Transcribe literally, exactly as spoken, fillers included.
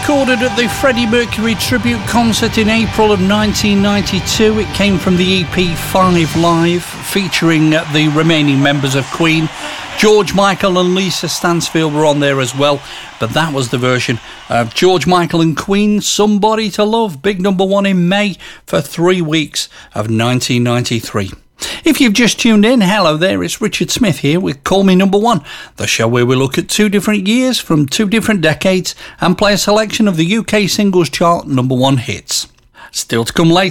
recorded at the Freddie Mercury tribute concert in April of nineteen ninety-two. It came from the E P Five Live, featuring the remaining members of Queen. George Michael and Lisa Stansfield were on there as well, but that was the version of George Michael and Queen, Somebody to Love, big number one in May for three weeks of nineteen ninety-three. If you've just tuned in, hello there, it's Richard Smith here with Call Me Number One, the show where we look at two different years from two different decades and play a selection of the U K singles chart number one hits. Still to come later.